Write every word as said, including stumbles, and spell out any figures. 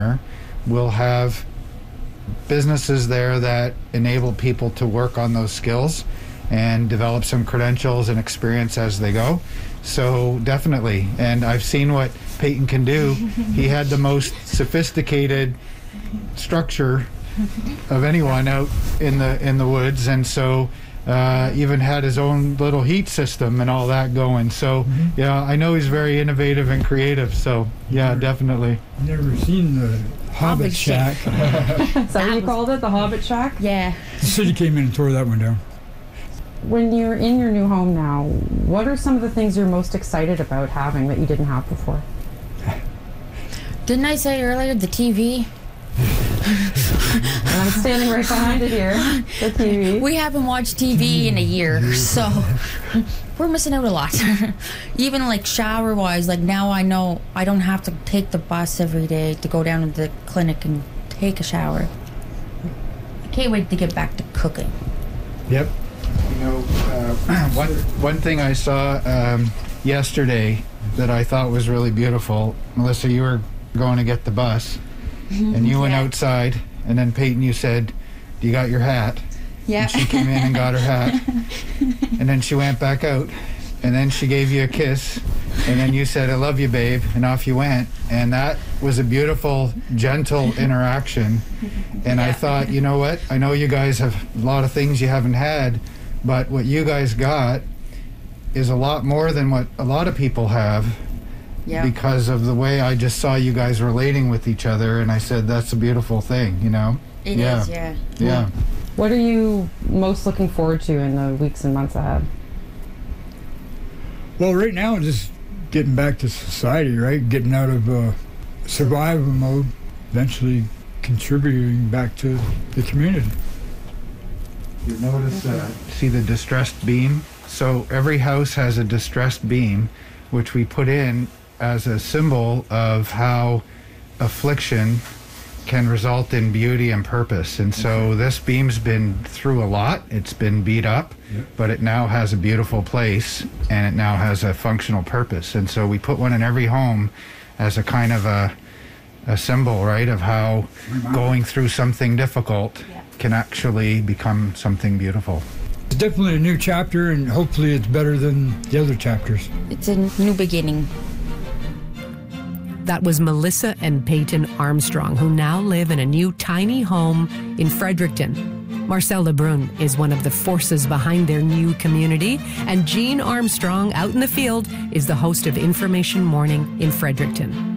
we'll have businesses there that enable people to work on those skills and develop some credentials and experience as they go. So definitely, and I've seen what Peyton can do. He had the most sophisticated structure of anyone out in the in the woods, and so uh, even had his own little heat system and all that going. So mm-hmm. yeah, I know he's very innovative and creative. So yeah, never, definitely. Never seen the Hobbit, Hobbit Shack. Is that what you called it, the Hobbit Shack? Yeah. The city came in and tore that one down. When you're in your new home now, what are some of the things you're most excited about having that you didn't have before? Didn't I say earlier the T V? And I'm standing right behind it here, the T V. We haven't watched T V in a year, so we're missing out a lot. Even like shower wise, like now I know I don't have to take the bus every day to go down to the clinic and take a shower. I can't wait to get back to cooking. Yep. You know, uh, one, one thing I saw um, yesterday that I thought was really beautiful, Melissa, you were going to get the bus, and you went yeah. outside, and then Peyton, you said, you got your hat? Yeah. And she came in and got her hat, and then she went back out, and then she gave you a kiss, and then you said, I love you, babe, and off you went. And that was a beautiful, gentle interaction. And yeah. I thought, you know what? I know you guys have a lot of things you haven't had, but what you guys got is a lot more than what a lot of people have. Yeah. Because of the way I just saw you guys relating with each other, and I said, that's a beautiful thing, you know? It yeah. is, yeah. Yeah. What are you most looking forward to in the weeks and months ahead? Well, right now, just getting back to society, right? Getting out of uh, survival mode, eventually contributing back to the community. You notice, uh, see the distressed beam? So every house has a distressed beam, which we put in as a symbol of how affliction can result in beauty and purpose. And so this beam's been through a lot. It's been beat up, yep. but it now has a beautiful place, and it now has a functional purpose. And so we put one in every home as a kind of a, a symbol, right, of how going through something difficult yeah. can actually become something beautiful. It's definitely a new chapter, and hopefully it's better than the other chapters. It's a new beginning. That was Melissa and Peyton Armstrong, who now live in a new tiny home in Fredericton. Marcel Lebrun is one of the forces behind their new community, and Jean Armstrong, out in the field, is the host of Information Morning in Fredericton.